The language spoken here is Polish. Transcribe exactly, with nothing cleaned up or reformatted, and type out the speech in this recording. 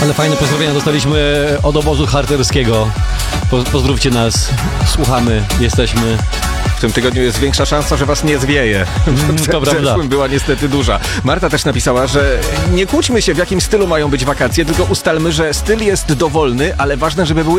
Ale fajne pozdrowienia dostaliśmy od obozu harcerskiego. Po, pozdrówcie nas, słuchamy, jesteśmy. W tym tygodniu jest większa szansa, że was nie zwieje. Mm, w to prawda. zeszłym była niestety duża. Marta też napisała, że nie kłóćmy się, w jakim stylu mają być wakacje, tylko ustalmy, że styl jest dowolny, ale ważne, żeby były